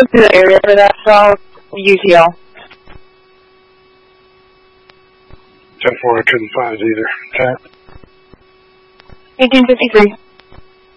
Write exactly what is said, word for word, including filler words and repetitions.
looked through the area for that, so I'll use U T L. ten four, I couldn't find it either. Okay. eighteen fifty-three.